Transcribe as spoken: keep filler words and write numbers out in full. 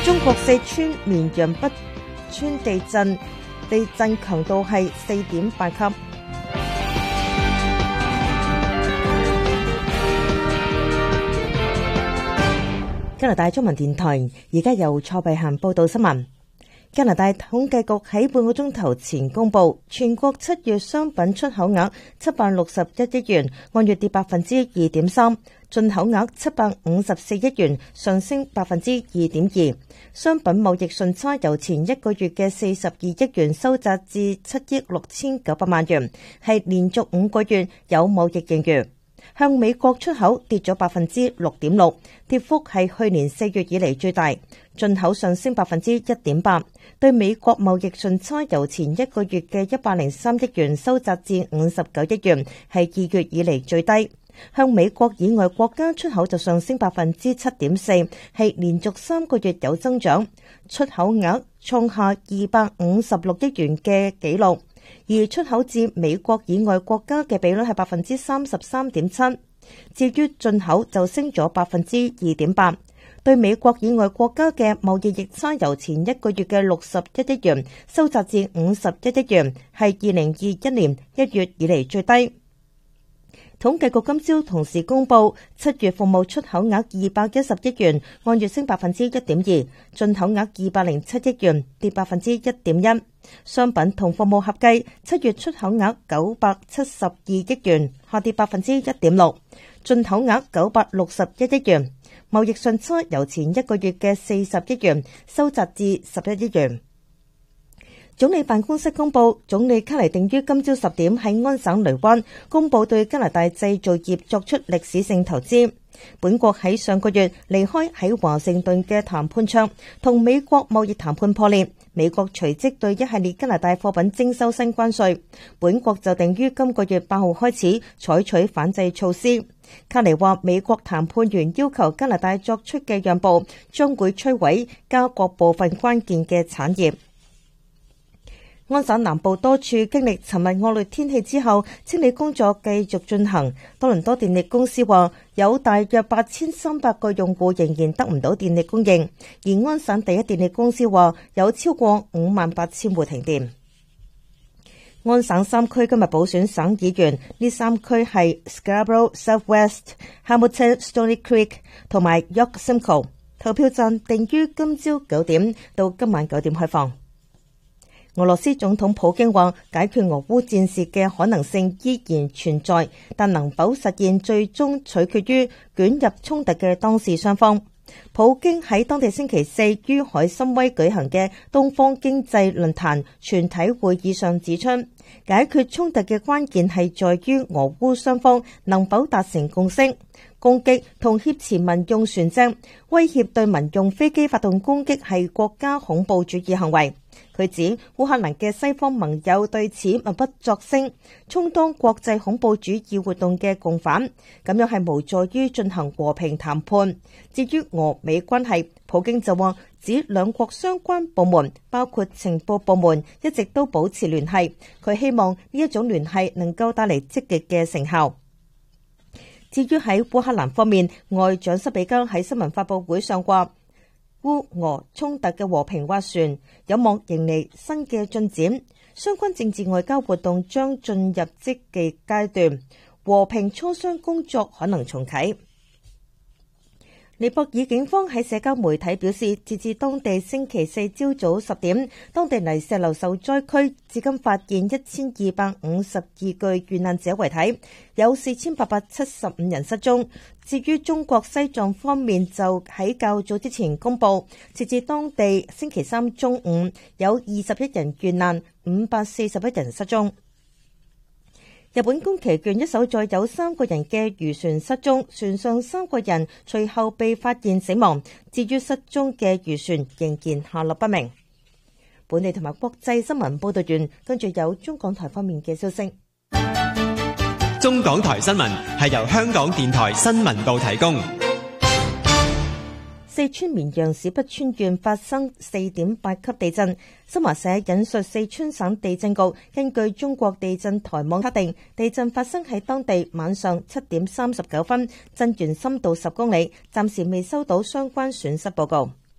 中國四川綿陽北川地震，地震強度係四點八級。加拿大中文電台而家由蔡慧嫻報道新聞。加拿大統計局喺半個鐘頭前公布，全國七月商品出口額七百六十一億元，按月跌百分之二點三；進口額七百五十四億元，上升百分之二點二。商品貿易順差由前一個月嘅四十二億元收窄至七億六千九百萬元，係連續五個月有貿易盈餘。向美國出口跌咗百分之六點六，跌幅係去年四月以嚟最大。進口上升百分之一點八，對美國貿易順差由前一個月嘅一百零三億元收窄至五十九億元，係二月以嚟最低。向美國以外國家出口就上升百分之七點四，係連續三個月有增長，出口額創下二百五十六億元嘅紀錄。而出口至美國以外國家嘅比率係百分之三十三點七，至於進口就升咗百分之二點八。對美國以外國家嘅貿易逆差由前一個月嘅六十一億元收窄至五十一億元，係二零二一年一月以嚟最低。統計局今朝同時公布，七月服務出口額二百一十億元，按月升百分之一點二；進口額二百零七億元，跌百分之一點一。商品同服務合計，七月出口額九百七十二億元，下跌百分之一點六；進口額九百六十一億元，貿易順差由前一個月嘅四十億元收窄至十一億元。總理辦公室公布，總理卡尼定於今朝十點喺安省雷灣公布對加拿大製造業作出歷史性投資。本國喺上個月離開喺華盛頓嘅談判桌，同美國貿易談判破裂，美國隨即對一系列加拿大貨品徵收新關稅。本國就定於今個月八號開始採取反制措施。卡尼話，美國談判員要求加拿大作出嘅讓步，將會摧毀加國部分關鍵嘅產業。安省南部多處經歷尋日惡劣天氣之後，清理工作繼續進行。多倫多電力公司話，有大約八千三百個用戶仍然得唔到電力供應，而安省第一電力公司話，有超過五萬八千戶停電。安省三區今日補選省議員，呢三區係 Scarborough Southwest、Hamilton、Stony Creek 同埋 York Simcoe。投票站定於今朝九點到今晚九點開放。俄羅斯總統普京話，解決俄烏戰事嘅可能性依然存在，但能否實現最終取決於捲入衝突嘅當事雙方。普京喺當地星期四於海參崴舉行嘅東方經濟論壇全體會議上指出，解決衝突嘅關鍵係在於俄烏雙方能否達成共識。攻擊同挾持民用船隻，威脅對民用飛機發動攻擊係國家恐怖主義行為。佢指烏克蘭嘅西方盟友對此默不作聲，充當國際恐怖主義活動嘅共犯，咁樣係無助於進行和平談判。至於俄美關係，普京就話指兩國相關部門，包括情報部門，一直都保持聯繫。佢希望呢一種聯繫能夠帶嚟積極嘅成效。至於喺烏克蘭方面，外長塞比加喺新聞發佈會上話，烏俄衝突嘅和平斡旋有望迎嚟新嘅進展，相關政治外交活動將進入積極階段，和平磋商工作可能重啟。尼泊爾警方喺社交媒體表示，截至當地星期四朝早十點，當地泥石流受災區至今發現一千二百五十二具遇難者遺體，有四千八百七十五人失蹤。至於中國西藏方面，就喺較早之前公布，截至當地星期三中午，有二十一人遇難，五百四十一人失蹤。日本宮崎縣一艘載有三個人嘅漁船失蹤，船上三個人隨後被發現死亡。至於失蹤嘅漁船仍然下落不明。本地同埋國際新聞報道完，跟住有中港台方面嘅消息。 中港台新聞係由香港電台新聞部提供。 四川綿陽市北川縣發生四點八級地震。新華社引述四川省地震局根據中國地震台網測定，地震發生喺當地晚上七點三十九分，震源深度十公里，暫時未收到相關損失報告。